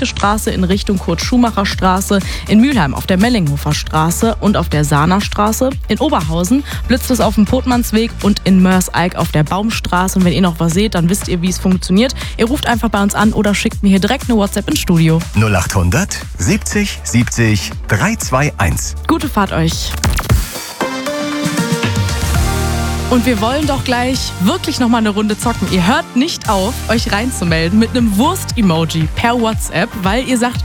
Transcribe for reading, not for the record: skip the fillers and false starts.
Straße in Richtung Kurt-Schumacher-Straße, in Mülheim auf der Mellinghofer Straße und auf der Sahner Straße. In Oberhausen blitzt es auf dem Potmannsweg und in Moers-Eyck auf der Baumstraße. Und wenn ihr noch was seht, dann wisst ihr, wie es funktioniert. Ihr ruft einfach bei uns an oder schickt mir hier direkt eine WhatsApp ins Studio. 0800 70 70 321. Gute Fahrt euch. Und wir wollen doch gleich wirklich nochmal eine Runde zocken. Ihr hört nicht auf, euch reinzumelden mit einem Wurst-Emoji per WhatsApp, weil ihr sagt,